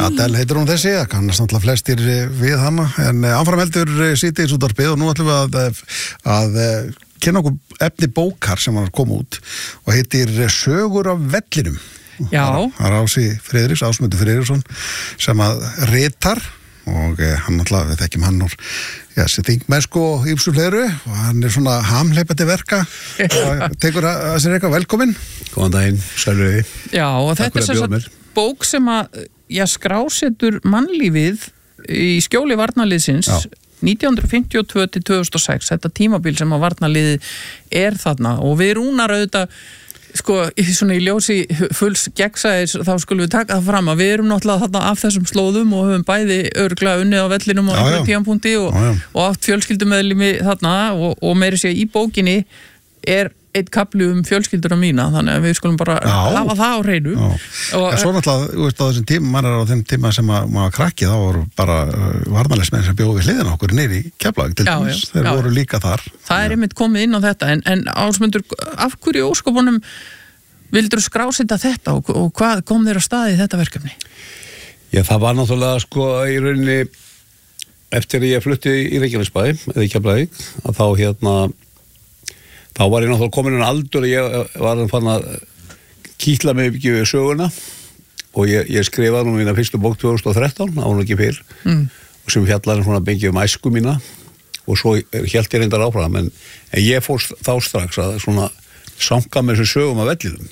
Adele heitir hún þessi, það kannast náttúrulega flestir við hana, en áfram heldur síðdegis útvarpið og nú ætlum við að kynna okkur efni bókar sem var að koma út og heitir Sögur af vellinum. Já. Það Ásmundur Friðriksson sem að ritar og hann náttúrulega, við þekkjum hann úr þingmennsku og ýmsu fleiru og hann er svona hamleipandi verka og tekur að sér eitthvað velkomin. Góðan daginn, sæluði. Já, og þetta er svo bók sem að skrásetur mannlífið í skjóli varnarliðsins 1952 til 2006, þetta tímabil sem að varnarliðið er þarna og við Rúnar auðvitað svona í ljósi fulls gegnsæðis þá skulum við taka það fram að við erum náttúrulega þarna af þessum slóðum og höfum bæði örugglega unnið á vellinum á einhverjum tímapunkti og átt fjölskyldumeðlimi þarna og meiri sé í bókinni er eitt kapli fjölskylduna mína, þannig að við skulum bara hafa það á hreinu. Og svo náttúrulega, þú veist, á þessum tíma, maður er á þeim tíma sem maður krakki, þá voru bara varnarliðsmenn sem bjóðu við hliðina okkur niður í Keflavík til dæmis, þeir voru líka þar. Það er einmitt komið inn á þetta, en Ásmundur, af hverju óskopunum vildur skrásita þetta og hvað kom þér á stað í þetta verkefni? Já, það var náttúrulega, í rauninni, eftir ég flutti í Reykjanesbæ, eða í Keflavík, að þá var ég náttúrulega komin en aldur og ég var fann að kýtla mig ekki við söguna og ég skrifaði nú mína fyrstu bók 2013, án ekki fyrr og sem fjallar svona bengið æsku mína og svo hélt ég reyndar áfram en ég fór þá strax að svona sanka með þessu sögum af vellinum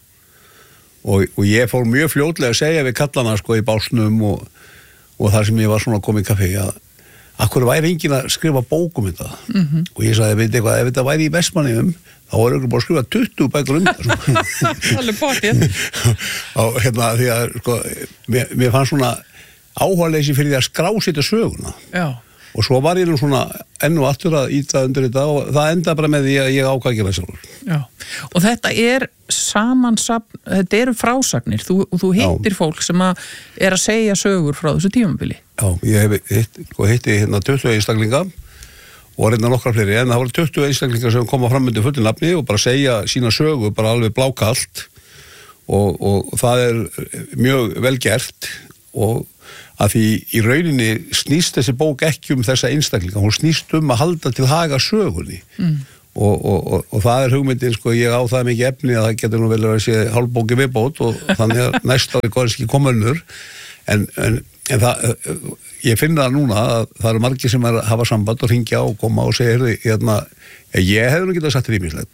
og ég fór mjög fljótlega að segja við kallana í básnum og þar sem ég var svona komið í kaffi að akkur væri enginn að skrifa bókum þetta og ég sagði, veit eitthvað, ef þetta væri í Vestmannaeyjum þá var auðvitað bara að skrifa 20 bækur þetta alveg bókið og því að mér fannst svona áhugaleysi fyrir því að skrásita söguna og svo var ég nú svona enn og aftur að íta undir þetta og það enda bara með því að ég ákvað ekki það sjálfur. Og þetta er samansafn, þetta eru frásagnir, þú hittir fólk sem er að segja sögur frá þessu tímabili. Já, ég hitti 20 einstaklinga og reyndar nokkra fleiri en það voru 20 einstaklingar sem koma fram undir fullu nafni og bara segja sína sögu bara alveg blákalt og það er mjög vel gert og að því í rauninni snýst þessi bók ekki þessa einstaklinga, hún snýst að halda til haga sögunni og það er hugmyndin, ég á það mikið efni að það getur nú vel að sé hálfbóki viðbót og þannig að næsta ári góðins ekki koma önnur en það, ég finn það núna að það eru margir sem hafa samband og hringja og koma og segja ég hefði nú getað sagt þér ýmislegt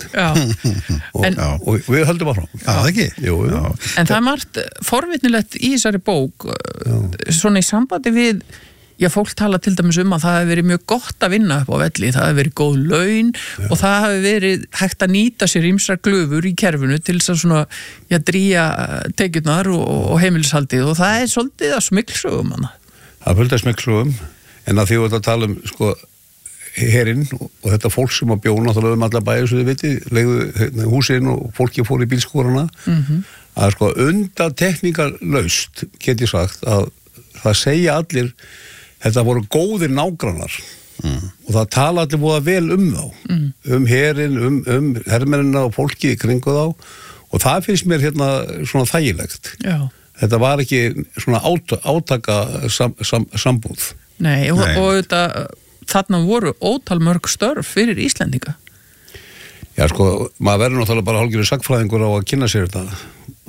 og við höldum áfram. Það ekki? Jú. En það er margt forvitnilegt í þessari bók svona í sambandi við fólk tala til dæmis að það hefur verið mjög gott að vinna upp á velli, það hefur verið góð laun og það hefur verið hægt að nýta sér ýmsar glufur í kerfinu til þess að svona dríja tekjurnar og heimilishaldið og það er svolítið að smyggsögum hana. Það er fullt að smyggsögum en að því að tala herinn og þetta fólk sem að bjóna náttúrulega allar bæði svo þið viti, legðu húsin og fólki fór í bílskúrana að undantekningarlaust get ég sagt að það segja allir þetta voru góðir nágrannar og það tala allir voða vel þá herinn, hermennina og fólki í kringu þá og það finnst mér svona þægilegt. Þetta var ekki svona átaka sambúð. Nei, og þetta þarna voru ótal mörg störf fyrir Íslendinga. Já, maður verður náttúrulega bara hálfgerður sagfræðingur á að kynna sér þetta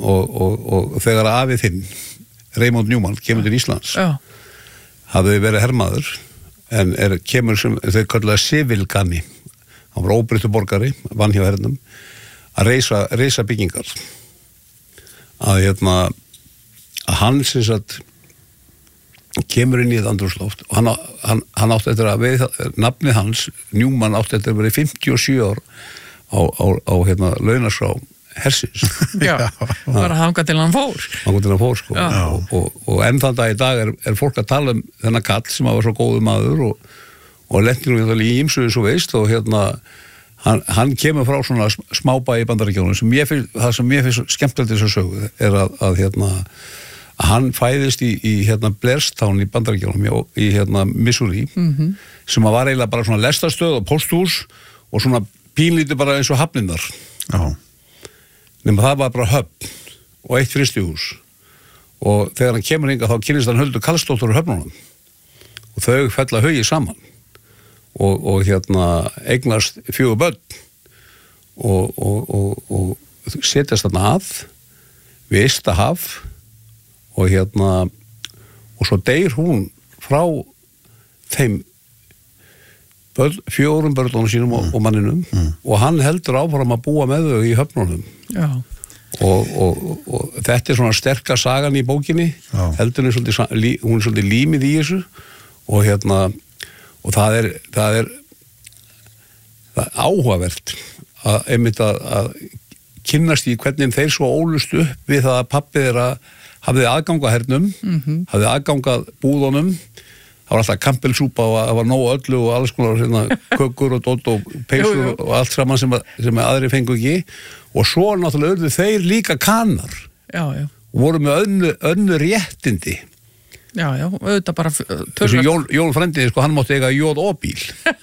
og þegar afið þinn Raymond Newman kemur til Íslands hafði verið hermaður en kemur sem þau kallar civilgani, hann var óbreyttur borgari, vann hjá hernum að reisa byggingar að hann sem sagt kemur inn í þetta andrúmsloft og hann átti eftir að nafnið hans, Newman átti eftir að vera 57 ár á launaskrá hersins. Já, bara hanga til hann fór. Hanga til hann fór, og enn þann dag í dag er fólk að tala þennan kall sem var svo góðu maður og lentir nú í ýmsu eins og veist og hann kemur frá svona smábæ í Bandaríkjunum það sem mér finnst skemmtilegt þess að sögu er að hann fæðist í Blairstown í Bandaríkjunum í Missouri sem var eiginlega bara svona lestarstöð og pósthús og svona pínlítið bara eins og hafnirnar nema það var bara höfn og eitt frystihús og þegar hann kemur hingað þá kynnist hann Huldu Karlsdóttur úr Höfnunum og þau fella haugið saman og eignast 4 börn og setjast þarna að við Ystahaf og og svo deyr hún frá þeim 4 börnunum sínum og manninum og hann heldur áfram að búa með þau í Höfnunum. Já. Og þetta svona sterka sagan í bókinni. Heldur hún er svolítið límið í þessu og það er áhugavert að einmitt að kynnast í hvernig þeir svo ólust upp við það að pabbi þeirra hafði aðgang að hernum, hafði aðgang að búðunum. Það var alltaf kampelsúpa og það var nóg öllu og alls konar kökur og dótt og peysur og allt saman sem aðri fengu ekki og svo náttúrulega urðu þeir líka kanar og voru með önnu réttindi. Já, auðvitað bara þessu Jón frændi, hann mátti eiga J.O.-bíl.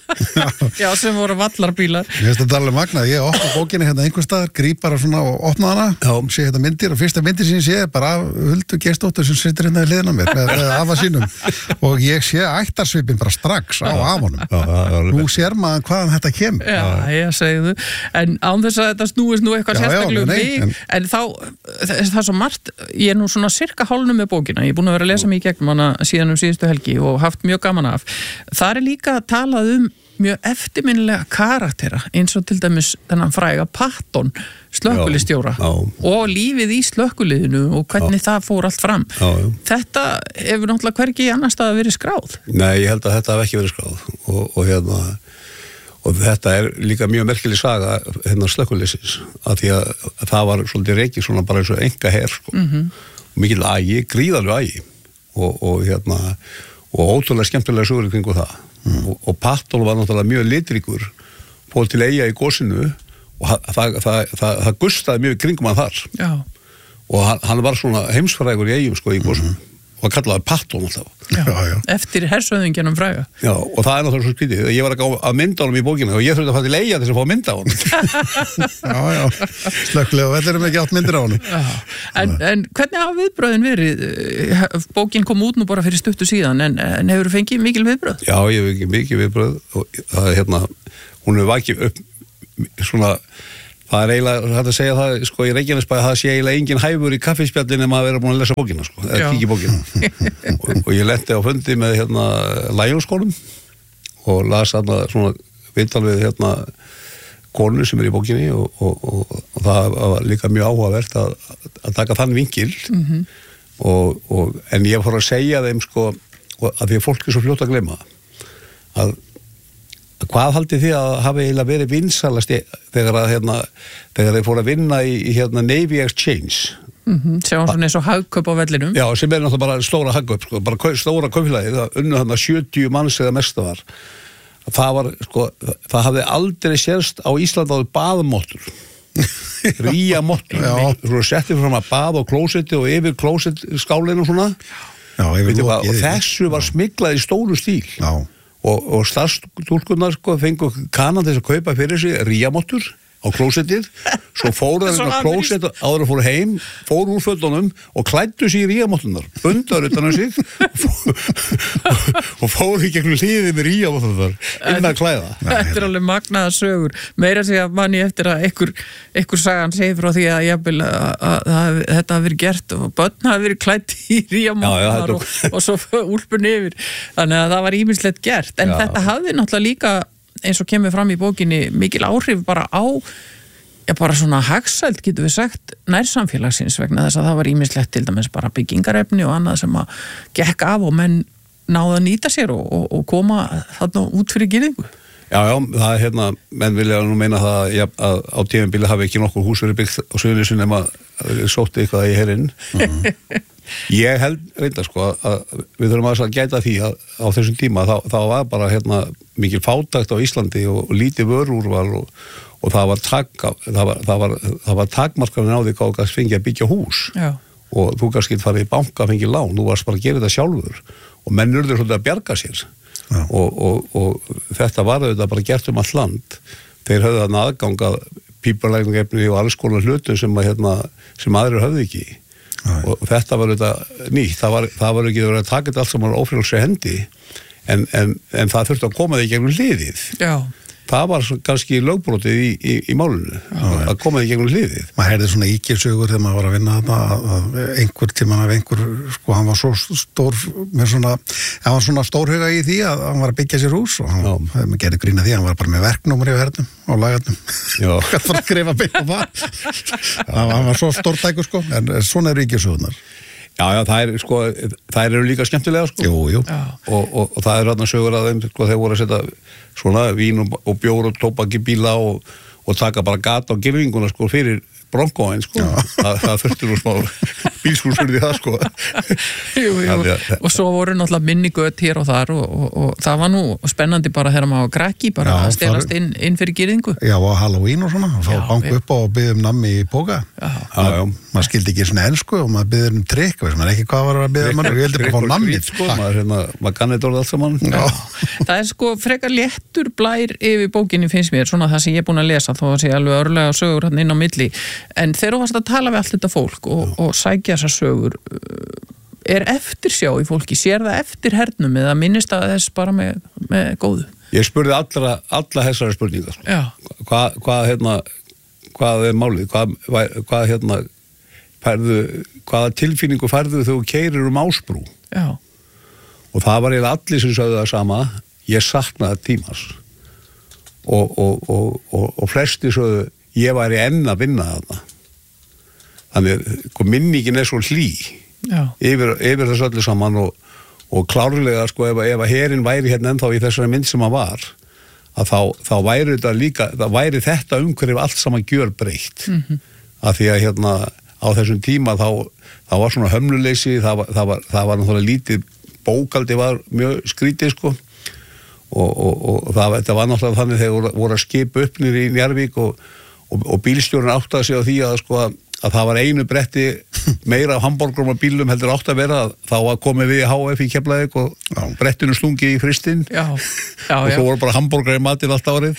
Já, sem voru vallarbílar. Mér finnst þetta alveg magnað, ég opna bókinni einhvers staðar, gríp bara svona og opna hana, sé myndir og fyrsta myndir sem ég sé bara Huldu Geirsdóttur sem situr í hliðina mér með afa sínum og ég sé ættarsvipin bara strax á afanum. Nú sér maður hvaðan þetta kemur. Já, ég segi þau. En án þess að þetta snúist nú eitthvað sérstaklega mig, en þá, það er svo margt, ég er nú svona sirka hálfnum með bókina, ég er búin að vera að lesa mig í gegnum hana síðan síðustu helgi og haft mjög gaman af. Það er líka talað mjög eftirminnilega karaktera eins og til dæmis þennan fræga Patton slökkvilistjóra og lífið í slökkviliðinu og hvernig það fór allt fram. Þetta hefur náttúrulega hvergi annars staðar verið skráð. Nei, ég held að þetta hef ekki verið skráð og þetta er líka mjög merkileg saga slökkviliðsins að því að það var svolítið reikið svona bara eins og engaher og mikil agi, gríðalegu agi og ótrúlega skemmtilega sögur kringu það og Patton var náttúrulega mjög litríkur fór til Eyja í gosinu og það gustaði mjög kringum hann þar. Já. Og hann var svona heimsfrægur í Eyjum í gosinu og kallaði Patton alltaf. Já. Eftir hersöðingjanum fræga. Já, og það er náttúrulega svo skrítið. Ég var að mynda honum í bókinu og ég þurfti að fara til Eyja til að fá að mynda honum. Já. Slökklega og veldur ekki átt myndir á honum. En hvernig hafa viðbröðin verið? Bókin kom út nú bara fyrir stuttu síðan en hefur þú fengið mikil viðbröð? Já, ég hef fengið mikil viðbröð og það er hún hefur vakið upp svona. Það er eiginlega, hægt að segja það, í Reykjanesbæ, það sé eiginlega engin hæfur í kaffispjallin ef maður vera búin að lesa bókina, eða kíkja bókina. og ég lenti á fundi með Lionsskólanum og las svona viðtal við konu sem í bókinni og það var líka mjög áhugavert að taka þann vinkil en ég fór að segja þeim að því að fólk er svo fljótt að gleyma að hvað haldið þið að hafi eiginlega verið vinsalast þegar þeir fóru að vinna í Navy Exchange? Sem var svona eins og hagkaup á vellinum. Já, sem er náttúrulega bara stóra hagkaup, bara stóra kaupfélagið, það unnu 70 manns eða mest það var. Það var, það hafði aldrei sérst á Íslandi áður baðmottur. Ríamottur. Svo settið fram að bað og klósetti og yfir klósettskálinu og svona. Já, og þessu var smiglað í stóru stíl. Já. Og starfstúlkurnar fengu kanan til að kaupa fyrir sig ríamottur á klósettið, svo fóru það á klósett áður að fóru heim, fóru úr fötunum og klæddu sig í ríamottunar, bundaður utan á sig og fóru í gegnum hlýðið með ríamottunar inn að klæða. Þetta er alveg magnaða sögur. Meira að segja manni eftir að einhver sagan segir frá því að þetta hafi verið gert og börn hafi verið klædd í ríamottunar og svo úlpun yfir. Þannig að það var ýmislegt gert. En þetta hafði náttúrulega líka eins og kemur fram í bókinni mikil áhrif bara á bara svona hagsæld getur við sagt nærsamfélagsins vegna þess að það var ýmislegt til dæmis bara byggingarefni og annað sem að gekk af og menn náðu að nýta sér og koma þarna út fyrir girðingu. Já, það er menn vilja nú meina það að á tímabili hafi ekki nokkur hús verið byggt á Suðurnesjum nema sótti eitthvað í herinn. Ég held reynda að við þurfum að gæta því að á þessum tíma þá var bara mikil fátækt á Íslandi og lítið vörúrval og það var takmarkarinn á því hvað þú fengið að byggja hús. Já. Og þú kannski farið í banka að fengið lán, þú varst bara að gera þetta sjálfur og menn urðu svolítið að bjarga sér. Og þetta var auðvitað bara gert allt land. Þeir höfðu þarna aðgang að píparlækningefni og alls konar hlutum sem aðrir höfðu ekki. og þetta var þetta nýtt, það var ekki verið að taka þetta allt saman ófrjálsri hendi en það þurfti að koma því gegnum hliðið. Já. Það var kannski lögbrotið í málinu, að koma því gegnum hliðið. Maður heyrði svona íkilsögur þegar maður var að vinna þarna að einhver tímann af einhver, sko, hann var svo stór, hann var svona stórhuga í því að hann var að byggja sér hús og hann gerði grína því, hann var bara með verknúmer í hernum á lagarnum. Hvað var að skrifa bygg á það? Hann var svo stórtækur, sko, en svona eru íkilsögurnar. Já, það eru líka skemmtilega, sko. Jú. Og það er þarna sögur að þeim, sko, þeir voru að setja svona vín og bjór og tóbak í bíla og taka bara gata á girðinguna, sko, fyrir bronkóin, sko. Það þurfti nú smá bílskúrsurði það, sko. Jú. Og svo voru náttúrulega minni gött hér og þar og það var nú spennandi bara þegar maður var krakki, bara að stelast inn fyrir girðingu. Já, á Halloween og svona, og þá banku upp og byggði nammi í póka. Já. Maður skildi ekki svona ensku og maður byggði trikk, veist maður ekki hvað var að byggja maður, ég heldur bara að fá nammið. Sko, maður kann þetta orðið allt saman. Það er sko frekar léttur blær yfir bókinni finnst mér, svona það sem ég er búin að lesa, þó að sé alveg örlega sögur hann inn á milli. En þegar þú varst að tala við allt þetta fólk og sækja þessar sögur, er eftirsjá í fólki, sér það eftir hernum eða minnist að þess bara með góðu? Ég spurði alla þessari spurningar. Hvað er málið? Hvaða tilfinningu færðu þegar þú keyrir Ásbrú? Já. Og það var eiginlega allir sem sögðu það sama, ég saknaði tímans. Og flesti sögðu, ég væri enn að vinna þarna. Þannig, minningin er svo hlý yfir þessu öllu saman og klárlega, sko, ef að herinn væri hérna ennþá í þessari mynd sem hann var, að þá væri þetta líka, það væri þetta umhverfið allt saman gjörbreytt. Af því að hérna á þessum tíma þá var svona hömluleysi, það var náttúrulega lítið, bókaldi var mjög skrítið, sko, og þetta var náttúrulega þannig þegar voru að skipa upp niður í Njarðvík og bílstjórinn áttaði sig á því að, sko, að það var einu bretti meira af hamborgurum og bílum heldur átt að vera, þá að komið við HF í Keflavík og brettinu stungi í fristinn og svo voru bara hamborgar í matinn allt árið.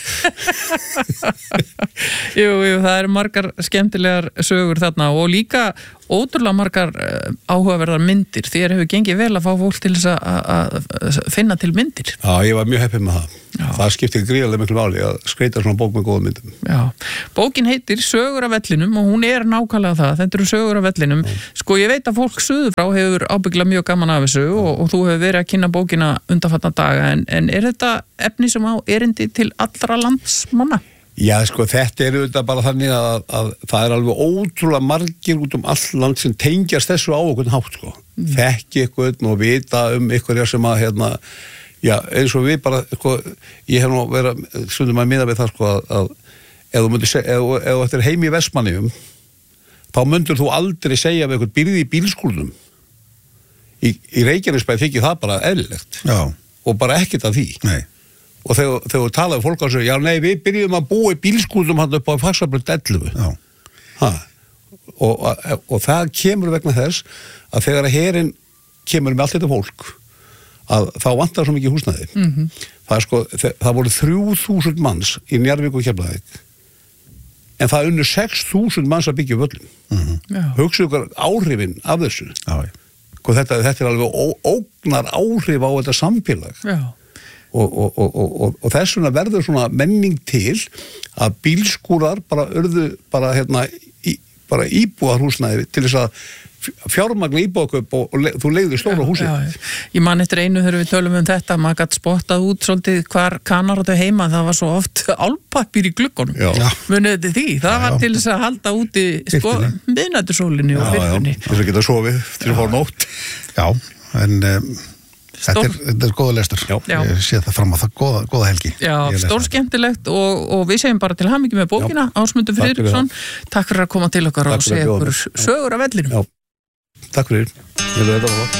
Jú, það eru margar skemmtilegar sögur þarna og líka ótrúlega margar áhugaverðar myndir. Þér hefur gengið vel að fá fólk til þess að finna til myndir. Já, ég var mjög heppinn með það. Það skiptir gríðarlega miklu máli að skreita svona bók með góðum myndum. Já, bókin heitir Sögur af vellinum og hún er nákvæmlega það. Þetta eru sögur af vellinum. Sko, ég veit að fólk suður frá hefur ábyggilega mjög gaman af þessu og þú hefur verið að kynna bókina undanfarna daga en er þetta efni sem á erindi til allra landsmanna? Já, sko, þetta er auðvitað bara þannig að það er alveg ótrúlega margir út all land sem tengjast þessu á okkur hátt, sko. Þekki ykkur og vita ykkur sem að, hérna, já, eins og við bara, sko, ég hef nú verið stundum að miða við það, sko, að ef þú myndir segja, ef þetta er heim í Vestmannaeyjum, þá myndir þú aldrei segja við ykkur býrði í bílskúrnum. Í Reykjanesbæ þykir það bara eðlilegt. Já. Og bara ekkert af því. Nei. Og þegar þú talaði fólk á þessu, já nei, við byrjum að búa í bílskútum hann upp á Faxabraut 11. Já. Og það kemur vegna þess að þegar að herinn kemur með allt þetta fólk, að þá vantar svo mikið húsnæði. Það voru 3000 manns í Njarðvík og Keflavík, en það unnu 6000 manns að byggja völlum. Hugsaðu ykkur áhrifin af þessu. Þetta er alveg ógnar áhrif á þetta samfélag. Já. Og þess vegna verður svona menning til að bílskúrar bara urðu bara, hérna, bara íbúðarhúsnæði til þess að fjármagna íbúðarkaup og þú leigðir stóra húsið. Já. Ég man eftir einu þegar við tölum þetta, maður gætt spottað út svolítið hvar kanar áttu heima, það var svo oft álpappír í gluggunum. Munið þetta því, það var til þess að halda úti sko, miðnætursólinni og virkunni. Til þess að geta sofið, til að fá nótt. Já, en þetta er góða lestur. Ég sé það fram á það, góða helgi. Já, stórskemmtilegt og við segjum bara til hamingju með bókina. Ásmundur Friðriksson, takk fyrir að koma til okkar og segja okkur sögur af vellinum. Já, takk fyrir.